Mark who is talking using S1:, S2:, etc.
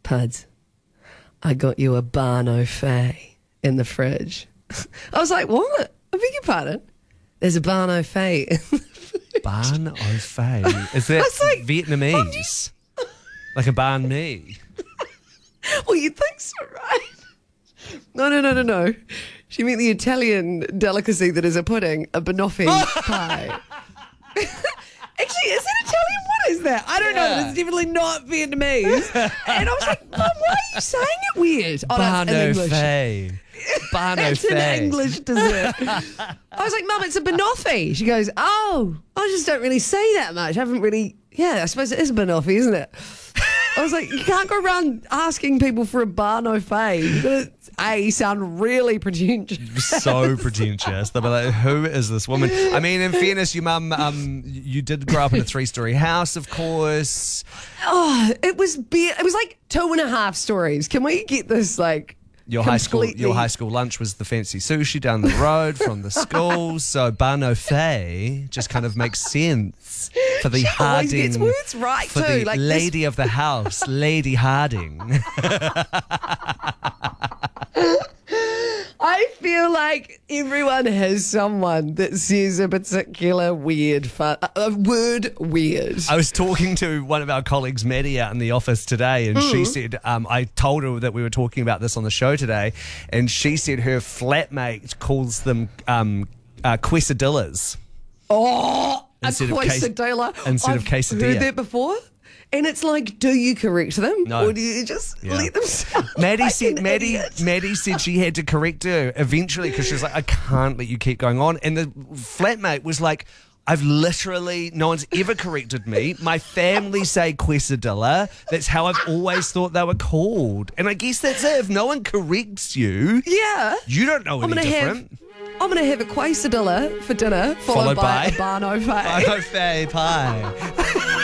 S1: Puds, I got you a Barno Fay in the fridge. I was like, what? I beg your pardon? There's a Barno Fay in the fridge.
S2: Barno Fay? Is that
S1: like,
S2: Vietnamese? Like a banh mi?
S1: Well, you'd think so, right? No. She meant the Italian delicacy that is a pudding, a banoffee pie. Actually, is it Italian? What is that? I don't know, but it's definitely not Vietnamese. And I was like, Mum, why are you saying it weird? Oh, that's in
S2: Barno
S1: English.
S2: Fay. Barno
S1: It's
S2: Fay.
S1: an English dessert. I was like, Mum, it's a banoffee. She goes, oh, I just don't really say that much. I haven't really, I suppose it is a banoffee, isn't it? I was like, you can't go around asking people for a Barno Fay. You've got to, sound really pretentious.
S2: So pretentious. They'll be like, who is this woman? I mean, in fairness, your mum, you did grow up in a 3-story house, of course.
S1: Oh, it was like 2.5 stories. Can we get this like
S2: Your high
S1: completely-
S2: school lunch was the fancy sushi down the road from the school. So Barno Fay just kind of makes sense for the
S1: She always
S2: Harding.
S1: gets words right
S2: for
S1: too.
S2: the
S1: Like
S2: lady of the house, Lady Harding.
S1: I feel like everyone has someone that says a particular word.
S2: I was talking to one of our colleagues, Maddie, out in the office today, and she said, I told her that we were talking about this on the show today, and she said her flatmate calls them quesadillas.
S1: Oh,
S2: Instead
S1: a
S2: of
S1: quesadilla.
S2: instead of
S1: I've
S2: quesadilla.
S1: heard that before. And it's like, do you correct them?
S2: No.
S1: Or do you just
S2: Yeah.
S1: let them sound
S2: Maddie
S1: like
S2: said
S1: an
S2: Maddie
S1: idiot?
S2: said she had to correct her eventually because she was like, I can't let you keep going on. And the flatmate was like, no one's ever corrected me. My family say quesadilla. That's how I've always thought they were called. And I guess that's it. If no one corrects you,
S1: Yeah.
S2: you don't know any different.
S1: I'm going to have a quesadilla for dinner, followed by a Barno Fay.
S2: Barno Fay pie.